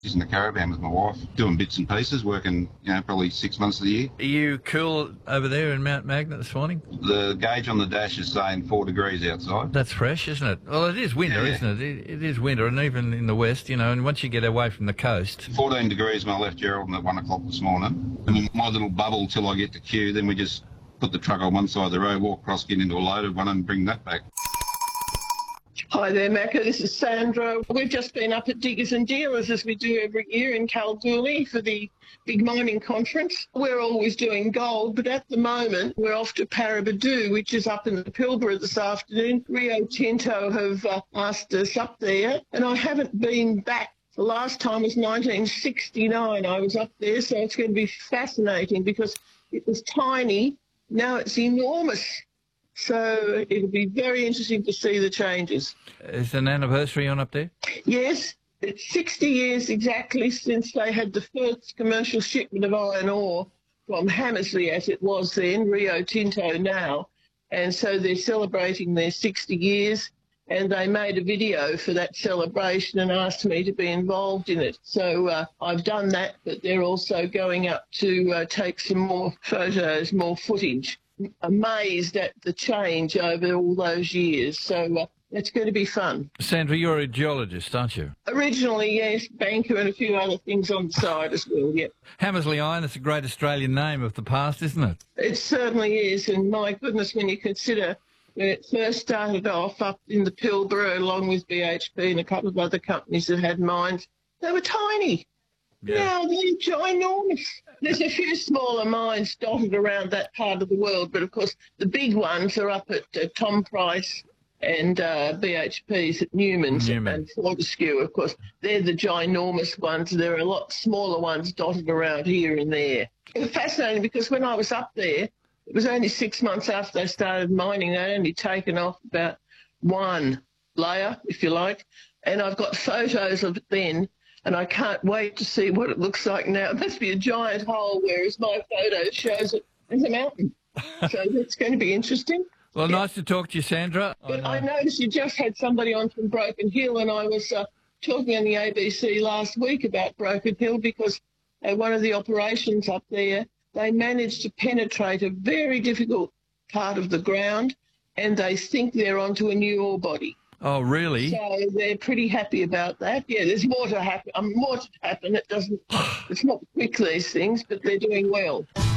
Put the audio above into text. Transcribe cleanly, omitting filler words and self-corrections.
Just in the caravan with my wife, doing bits and pieces, working, probably 6 months of the year. Are you cool over there in Mount Magnet this morning? The gauge on the dash is saying 4 degrees outside. That's fresh, isn't it? Well, it is winter, isn't it? It is winter, and even in the west, and once you get away from the coast. 14 degrees when I left Geraldton at 1 o'clock this morning. And my little bubble till I get to Kew, then we just put the truck on one side of the road, walk across, get into a loaded one and bring that back. Hi there, Macca. This is Sandra. We've just been up at Diggers and Dealers, as we do every year in Kalgoorlie for the big mining conference. We're always doing gold, but at the moment we're off to Paraburdoo, which is up in the Pilbara this afternoon. Rio Tinto have asked us up there, and I haven't been back. The last time was 1969 I was up there, so it's going to be fascinating because it was tiny. Now it's enormous. So it'll be very interesting to see the changes. Is an anniversary on up there? Yes, it's 60 years exactly since they had the first commercial shipment of iron ore from Hamersley, as it was then, Rio Tinto now. And so they're celebrating their 60 years, and they made a video for that celebration and asked me to be involved in it. So I've done that, but they're also going up to take some more photos, more footage. Amazed at the change over all those years. So it's going to be fun. Sandra, you're a geologist, aren't you? Originally, yes, banker and a few other things on the side as well, yeah. Hamersley Iron, it's a great Australian name of the past, isn't it? It certainly is, and my goodness, when you consider when it first started off up in the Pilbara along with BHP and a couple of other companies that had mines, they were tiny. Yeah. Now they're ginormous. There's a few smaller mines dotted around that part of the world, but of course the big ones are up at Tom Price and BHP's at Newman's and Fortescue, of course. They're the ginormous ones. There are a lot smaller ones dotted around here and there. It was fascinating because when I was up there, it was only 6 months after they started mining. They'd only taken off about one layer, if you like, and I've got photos of it then. And I can't wait to see what it looks like now. It must be a giant hole, whereas my photo shows it as a mountain. So that's going to be interesting. Well, nice to talk to you, Sandra. But I noticed you just had somebody on from Broken Hill, and I was talking on the ABC last week about Broken Hill because at one of the operations up there, they managed to penetrate a very difficult part of the ground, and they think they're onto a new ore body. Oh, really? So they're pretty happy about that. Yeah, there's more to happen. More to happen. It's not quick, these things, but they're doing well.